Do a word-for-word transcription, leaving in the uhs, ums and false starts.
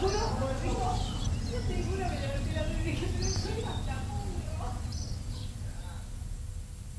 Yo tengo uno que le metí la y dije, pero soy